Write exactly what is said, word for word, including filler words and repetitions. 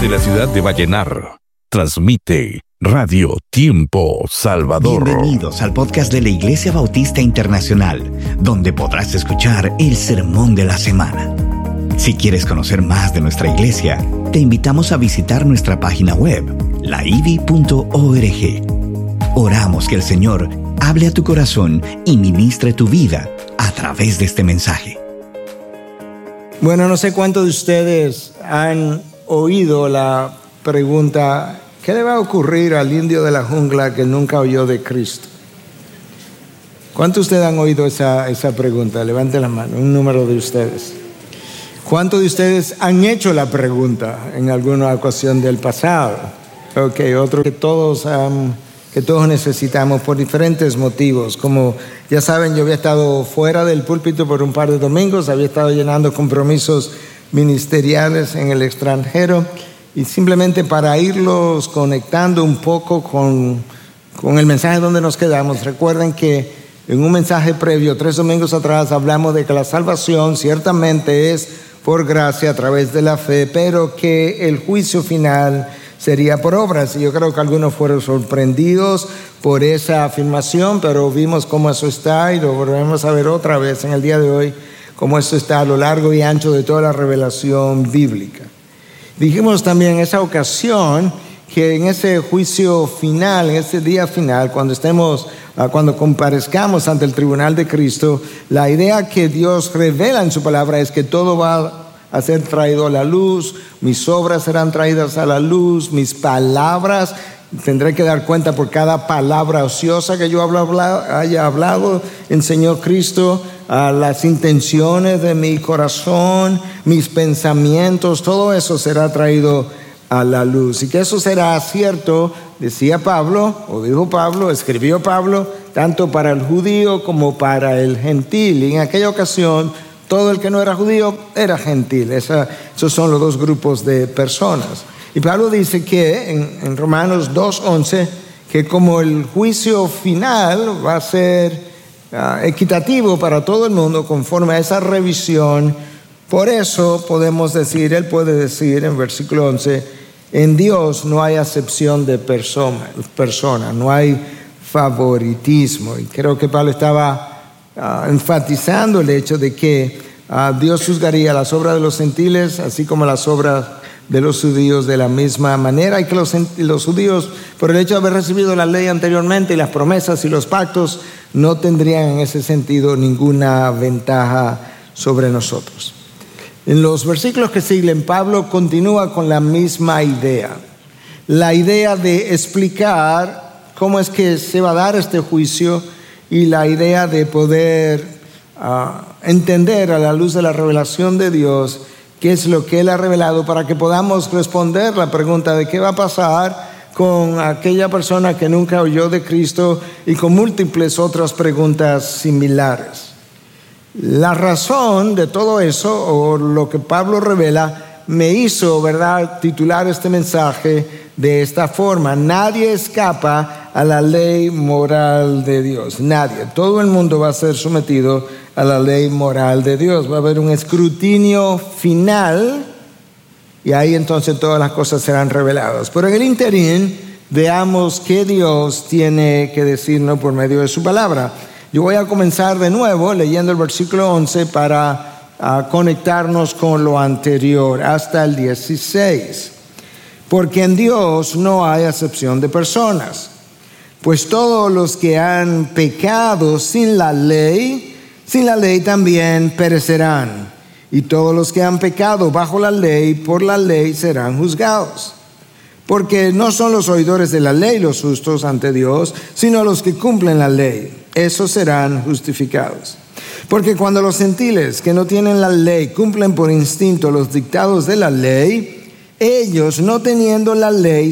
Desde la ciudad de Vallenar, transmite Radio Tiempo Salvador. Bienvenidos al podcast de la Iglesia Bautista Internacional, donde podrás escuchar el sermón de la semana. Si quieres conocer más de nuestra iglesia, te invitamos a visitar nuestra página web, la i v i punto org. Oramos que el Señor hable a tu corazón y ministre tu vida a través de este mensaje. Bueno, no sé cuántos de ustedes han oído la pregunta: ¿qué le va a ocurrir al indio de la jungla que nunca oyó de Cristo? ¿Cuántos de ustedes han oído esa, esa pregunta? Levanten la mano, un número de ustedes. ¿Cuántos de ustedes han hecho la pregunta en alguna ocasión del pasado? Ok, otro que todos, um, que todos necesitamos por diferentes motivos. Como ya saben, yo había estado fuera del púlpito por un par de domingos, había estado llenando compromisos ministeriales en el extranjero, y simplemente para irlos conectando un poco con, con el mensaje donde nos quedamos. Recuerden que en un mensaje previo, tres domingos atrás, hablamos de que la salvación ciertamente es por gracia a través de la fe, pero que el juicio final sería por obras. Y yo creo que algunos fueron sorprendidos por esa afirmación, pero vimos cómo eso está y lo volvemos a ver otra vez en el día de hoy, cómo esto está a lo largo y ancho de toda la revelación bíblica. Dijimos también en esa ocasión que en ese juicio final, en ese día final, cuando estemos, cuando comparezcamos ante el tribunal de Cristo, la idea que Dios revela en su palabra es que todo va a ser traído a la luz, mis obras serán traídas a la luz, mis palabras, tendré que dar cuenta por cada palabra ociosa que yo haya hablado, enseñó Cristo, a las intenciones de mi corazón, mis pensamientos, todo eso será traído a la luz. Y que eso será cierto, decía Pablo, o dijo Pablo, escribió Pablo, tanto para el judío como para el gentil. Y en aquella ocasión, todo el que no era judío era gentil. Esa, esos son los dos grupos de personas. Y Pablo dice que en, en Romanos dos once, que como el juicio final va a ser uh, equitativo para todo el mundo conforme a esa revisión, por eso podemos decir, él puede decir en versículo once, en Dios no hay acepción de persona, persona no hay favoritismo. Y creo que Pablo estaba Uh, enfatizando el hecho de que uh, Dios juzgaría las obras de los gentiles así como las obras de los judíos de la misma manera, y que los, los judíos, por el hecho de haber recibido la ley anteriormente y las promesas y los pactos, no tendrían en ese sentido ninguna ventaja sobre nosotros. En los versículos que siguen, Pablo continúa con la misma idea, la idea de explicar cómo es que se va a dar este juicio, y la idea de poder uh, entender a la luz de la revelación de Dios qué es lo que Él ha revelado, para que podamos responder la pregunta de qué va a pasar con aquella persona que nunca oyó de Cristo, y con múltiples otras preguntas similares. La razón de todo eso, o lo que Pablo revela, me hizo, ¿verdad?, titular este mensaje de esta forma: nadie escapa a la ley moral de Dios. Nadie. Todo el mundo va a ser sometido a la ley moral de Dios. Va a haber un escrutinio final, y ahí entonces todas las cosas serán reveladas. Pero en el interín, veamos qué Dios tiene que decirnos por medio de su palabra. Yo voy a comenzar de nuevo leyendo el versículo once para uh, conectarnos con lo anterior hasta el dieciséis. Porque en Dios no hay acepción de personas, pues todos los que han pecado sin la ley, sin la ley también perecerán. Y todos los que han pecado bajo la ley, por la ley serán juzgados. Porque no son los oidores de la ley los justos ante Dios, sino los que cumplen la ley. Esos serán justificados. Porque cuando los gentiles que no tienen la ley cumplen por instinto los dictados de la ley, ellos, no teniendo la ley,